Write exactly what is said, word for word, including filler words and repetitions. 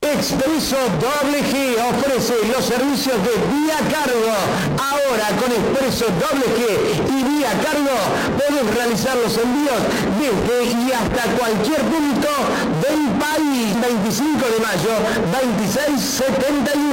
Expreso Doble G ofrece los servicios de vía cargo. Ahora con Expreso Doble G y vía cargo podés realizar los envíos desde y hasta cualquier punto del país. veinticinco de mayo, veintiséis setenta y uno.